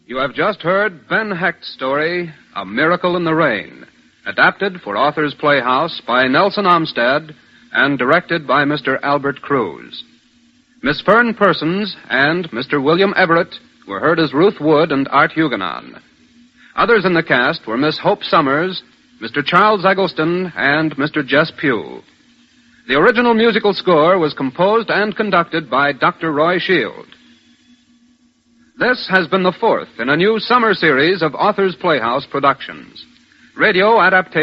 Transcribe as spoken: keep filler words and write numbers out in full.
You have just heard Ben Hecht's story, A Miracle in the Rain, adapted for Authors Playhouse by Nelson Amstead and directed by Mister Albert Cruz. Miss Fern Persons and Mister William Everett were heard as Ruth Wood and Art Huguenon. Others in the cast were Miss Hope Summers, Mister Charles Eggleston, and Mister Jess Pugh. The original musical score was composed and conducted by Doctor Roy Shield. This has been the fourth in a new summer series of Authors Playhouse productions. Radio adaptation